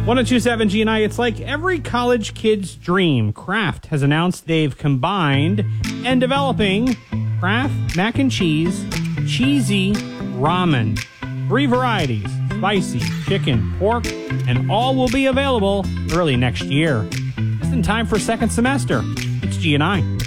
1027 GNI, it's like every college kid's dream. Kraft has announced they've combined and developing Kraft mac and cheese, cheesy ramen. 3 varieties, spicy, chicken, pork, and all will be available early next year. Just in time for second semester. It's GNI.